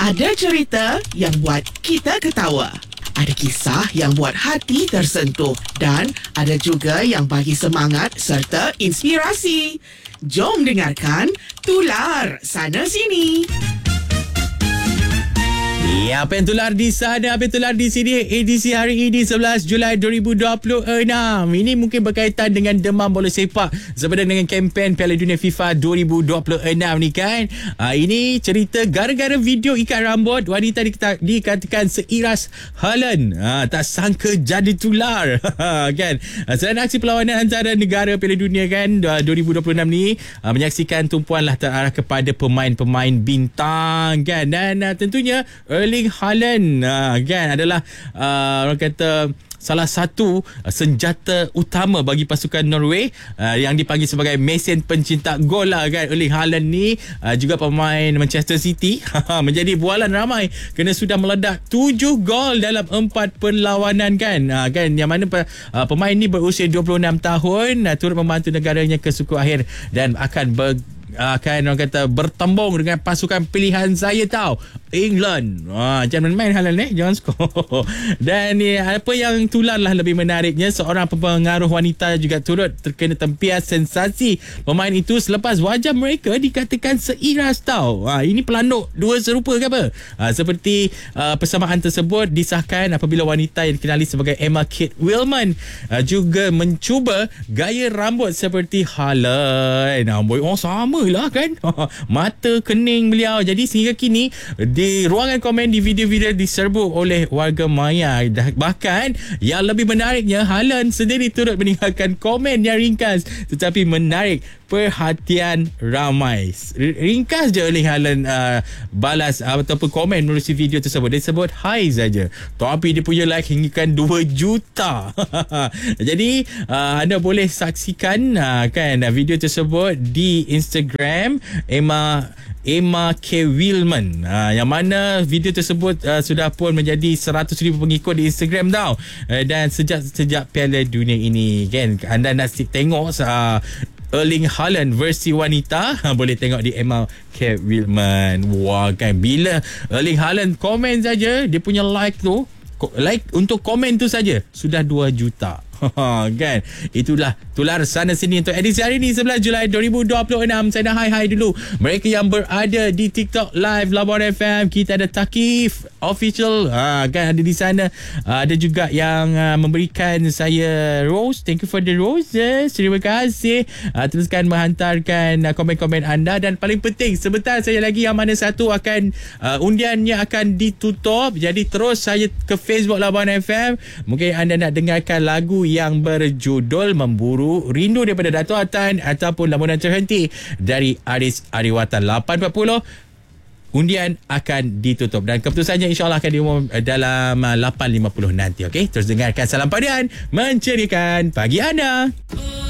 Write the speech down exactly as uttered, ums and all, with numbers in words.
Ada cerita yang buat kita ketawa. Ada kisah yang buat hati tersentuh. Dan ada juga yang bagi semangat serta inspirasi. Jom dengarkan Tular Sana Sini. Ya, apa yang tular di sana, apa yang tular di sini. Edisi hari ini sebelas Julai dua ribu dua puluh enam. Ini mungkin berkaitan dengan demam bola sepak sebenarnya dengan kempen Piala Dunia FIFA dua ribu dua puluh enam ni kan. Ha, ini cerita gara-gara video ikat rambut wanita dikata, dikatakan seiras Haaland. Ha, tak sangka jadi tular. Kan. Selain aksi perlawanan antara negara Piala Dunia kan dua ribu dua puluh enam ni, ha, menyaksikan tumpuanlah terarah kepada pemain-pemain bintang kan. Dan ha, tentunya Erling Haaland uh, kan adalah uh, orang kata salah satu uh, senjata utama bagi pasukan Norway uh, yang dipanggil sebagai mesin pencinta gol lah kan. Erling Haaland ni uh, juga pemain Manchester City menjadi bualan ramai kerana sudah meledak tujuh gol dalam empat perlawanan kan. Uh, kan yang mana uh, pemain ni berusia dua puluh enam tahun, uh, turut membantu negaranya ke suku akhir dan akan ber akan orang kata bertembung dengan pasukan pilihan saya tau, England. Wah, jangan main Haaland eh, jangan skor. Dan ni apa yang tular lah lebih menariknya, seorang pengaruh wanita juga turut terkena tempias sensasi pemain itu selepas wajah mereka dikatakan seiras tau. Ha, ini pelanduk dua serupa ke apa? Ha, seperti uh, persamaan tersebut disahkan apabila wanita yang dikenali sebagai Emma Kate Willman uh, juga mencuba gaya rambut seperti Haaland. Nah, boy, oh sama lah kan. Mata kening beliau. Jadi sehingga kini di ruangan komen di video-video diserbu oleh warga maya. Bahkan yang lebih menariknya, Haaland sendiri turut meninggalkan komen yang ringkas tetapi menarik perhatian ramai. Ringkas je oleh Haaland uh, balas uh, ataupun komen melalui video tersebut. Dia sebut hai saja, tapi dia punya like hinggakan dua juta. Jadi uh, anda boleh saksikan uh, kan video tersebut di Instagram Emma Emma K. Willman, uh, yang mana video tersebut uh, sudah pun menjadi seratus ribu pengikut di Instagram tau. Uh, dan sejak sejak Piala Dunia ini kan, anda nak tengok uh, Erling Haaland versi wanita, boleh tengok di Emma K. Willman. Wah kan, bila Erling Haaland komen saja, dia punya like tu, like untuk komen tu saja sudah dua juta. Kan, itulah tular sana sini untuk edisi hari ini sebelas Julai dua ribu dua puluh enam. Saya nak hai-hai dulu mereka yang berada di TikTok Live Labuan F M. Kita ada Takif Official, ha, kan ada di sana. uh, Ada juga yang uh, memberikan saya rose. Thank you for the roses. Terima kasih. uh, Teruskan menghantarkan uh, komen-komen anda. Dan paling penting, sebentar saya lagi yang mana satu akan uh, undiannya akan ditutup. Jadi terus saya ke Facebook Labuan F M. Mungkin anda nak dengarkan lagu yang berjudul Memburu Rindu daripada Dato' Atan ataupun Lamunan Terhenti dari Aris Ariwatan. Lapan empat puluh undian akan ditutup dan keputusannya insyaAllah akan diumum dalam lapan lima puluh nanti. Okey, terus dengarkan Salam Padian menceriakan pagi anda.